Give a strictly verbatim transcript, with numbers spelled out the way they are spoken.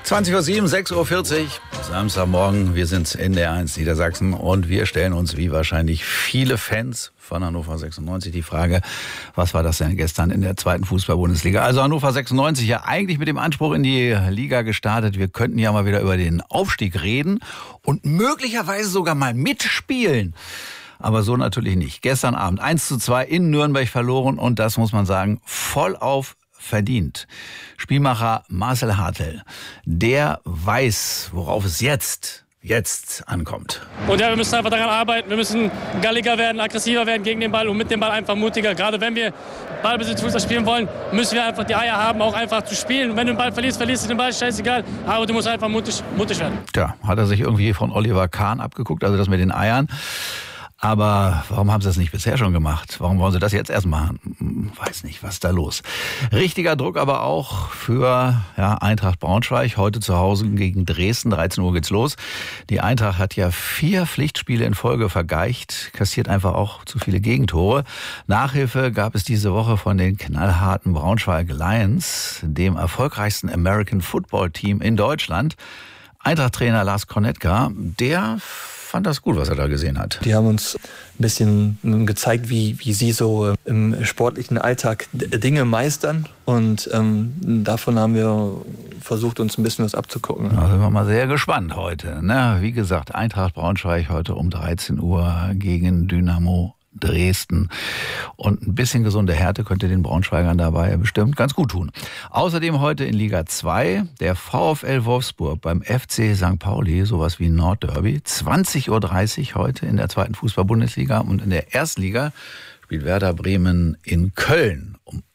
zwanzig Uhr sieben, sechs Uhr vierzig, Samstagmorgen, wir sind in der eins Niedersachsen und wir stellen uns wie wahrscheinlich viele Fans von Hannover sechsundneunzig die Frage, was war das denn gestern in der zweiten Fußball-Bundesliga? Also Hannover sechsundneunzig ja eigentlich mit dem Anspruch in die Liga gestartet, wir könnten ja mal wieder über den Aufstieg reden und möglicherweise sogar mal mitspielen. Aber so natürlich nicht. Gestern Abend eins zu zwei in Nürnberg verloren und das muss man sagen, voll auf verdient. Spielmacher Marcel Hartel, der weiß, worauf es jetzt, jetzt ankommt. Und ja, wir müssen einfach daran arbeiten. Wir müssen galliger werden, aggressiver werden gegen den Ball und mit dem Ball einfach mutiger. Gerade wenn wir Ballbesitz Fußball spielen wollen, müssen wir einfach die Eier haben, auch einfach zu spielen. Und wenn du den Ball verlierst, verlierst du den Ball, scheißegal. Aber du musst einfach mutig, mutig werden. Tja, hat er sich irgendwie von Oliver Kahn abgeguckt, also das mit den Eiern. Aber warum haben sie das nicht bisher schon gemacht? Warum wollen sie das jetzt erst machen? Weiß nicht, was ist da los? Richtiger Druck aber auch für ja, Eintracht Braunschweig. Heute zu Hause gegen Dresden. dreizehn Uhr geht's los. Die Eintracht hat ja vier Pflichtspiele in Folge vergeigt, kassiert einfach auch zu viele Gegentore. Nachhilfe gab es diese Woche von den knallharten Braunschweig Lions, dem erfolgreichsten American Football Team in Deutschland. Eintracht-Trainer Lars Kornetka, der fand das gut, was er da gesehen hat. Die haben uns ein bisschen gezeigt, wie, wie sie so im sportlichen Alltag Dinge meistern. Und ähm, davon haben wir versucht, uns ein bisschen was abzugucken. Da sind wir mal sehr gespannt heute. Ne? Wie gesagt, Eintracht Braunschweig heute um dreizehn Uhr gegen Dynamo Dresden. Und ein bisschen gesunde Härte könnte den Braunschweigern dabei bestimmt ganz gut tun. Außerdem heute in Liga zwei der VfL Wolfsburg beim F C Sankt Pauli, sowas wie Nordderby. zwanzig Uhr dreißig heute in der zweiten Fußball-Bundesliga und in der Erstliga spielt Werder Bremen in Köln um